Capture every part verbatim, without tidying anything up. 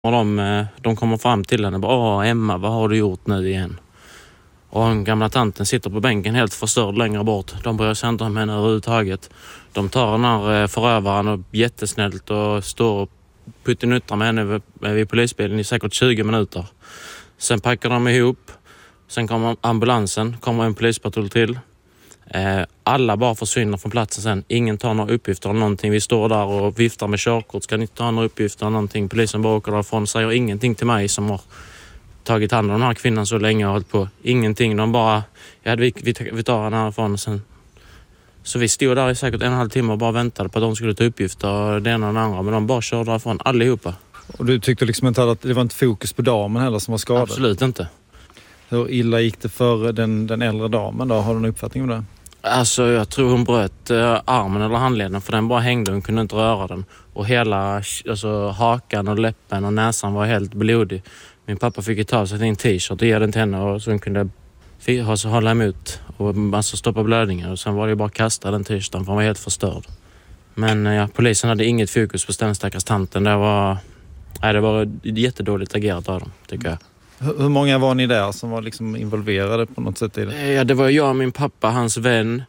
Och de, de kommer fram till henne och bara, åh Emma, vad har du gjort nu igen? Och den gamla tanten sitter på bänken helt förstörd längre bort. De börjar sig inte om henne överhuvudtaget. De tar den här förövaren och jättesnällt och står och puttinuttrar med henne vid, vid polisbilen i säkert tjugo minuter. Sen packar de ihop. Sen kommer ambulansen, kommer en polispatrull till. Eh, alla bara försvinner från platsen sen. Ingen tar några uppgifter eller någonting. Vi står där och viftar med körkort. Ska ni ta några uppgifter eller någonting? Polisen bara åker därifrån och säger ingenting till mig som har tagit hand om den här kvinnan så länge och hållit på. Ingenting. De bara, ja, vi, vi, vi tar den härifrån. Sen. Så vi stod där i säkert en och en halv timme och bara väntade på att de skulle ta uppgifter och det ena och det andra. Men de bara körde därifrån, allihopa. Och du tyckte liksom inte att det var inte fokus på damen heller som var skadad? Absolut inte. Hur illa gick det för den, den äldre damen då? Har du en uppfattning om det? Alltså jag tror hon bröt äh, armen eller handleden för den bara hängde, hon kunde inte röra den. Och hela alltså, hakan och läppen och näsan var helt blodig. Min pappa fick ta sig till en t-shirt och ge den till henne och så hon kunde alltså, hålla emot och alltså, stoppa blödningar. Och sen var det ju bara att kasta den t-shirten för hon var helt förstörd. Men ja, polisen hade inget fokus på den stackars tanten. Det var, nej, det var jättedåligt agerat av dem, tycker jag. Hur många var ni där som var liksom involverade på något sätt i det? Ja, det var jag, min pappa, hans vän,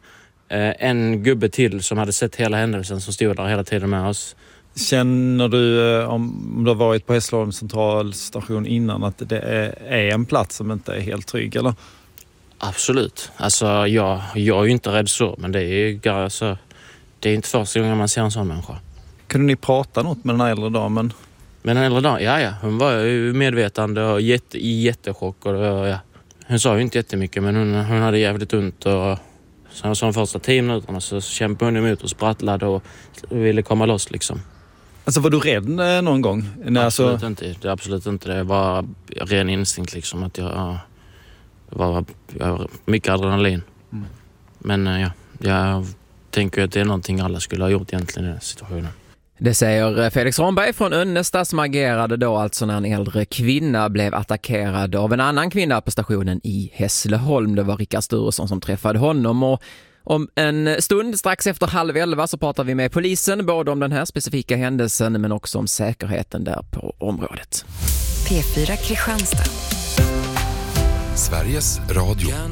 en gubbe till som hade sett hela händelsen som stod där hela tiden med oss. Känner du, om du har varit på Hässleholms centralstation innan, att det är en plats som inte är helt trygg, eller? Absolut. Alltså, jag, jag är ju inte rädd så, men det är ju alltså, det är inte första gången man ser en sån människa. Kunde ni prata något med den här äldre damen? Men den äldre damen, ja, ja. Hon var ju medvetande och jätte, i jättechock. Och, ja. Hon sa ju inte jättemycket, men hon, hon hade jävligt ont. Och så, så de första tio minuterna så kämpade hon emot och sprattlade och ville komma loss liksom. Alltså var du rädd någon gång? Nej, absolut så... inte. Det är absolut inte. Det var ren instinkt liksom. Att jag, var, jag var mycket adrenalin. Mm. Men ja, jag tänker att det är någonting alla skulle ha gjort egentligen i den situationen. Det säger Felix Romberg från Önnesta som agerade då alltså när en äldre kvinna blev attackerad av en annan kvinna på stationen i Hässleholm. Det var Rickard Sturesson som träffade honom och om en stund strax efter halv elva så pratar vi med polisen både om den här specifika händelsen men också om säkerheten där på området. P fyra Kristianstad. Sveriges Radio.